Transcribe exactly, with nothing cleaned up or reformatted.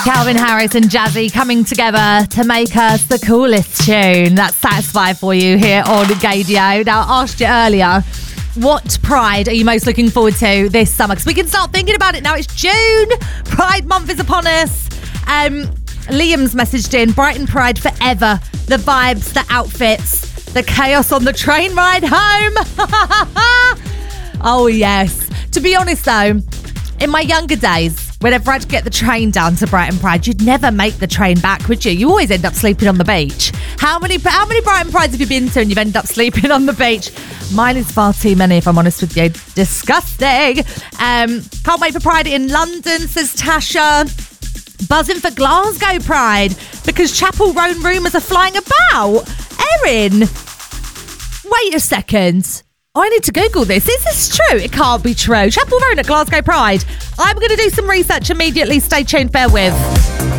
Calvin Harris and Jazzy coming together to make us the coolest tune. That's Satisfied for you here on Gaydio. Now, I asked you earlier, what Pride are you most looking forward to this summer? Because we can start thinking about it now. It's June. Pride month is upon us. Um, Liam's messaged in, Brighton Pride forever. The vibes, the outfits, the chaos on the train ride home. Oh, yes. To be honest, though, in my younger days, whenever I'd get the train down to Brighton Pride, you'd never make the train back, would you? You always end up sleeping on the beach. How many how many Brighton Prides have you been to and you've ended up sleeping on the beach? Mine is far too many, if I'm honest with you. Disgusting. Um, can't wait for Pride in London, says Tasha. Buzzing for Glasgow Pride because Chapel Roan rumours are flying about. Erin, wait a second. I need to Google this. Is this true? It can't be true. Chapel Roan at Glasgow Pride. I'm going to do some research immediately. Stay tuned. Bear with.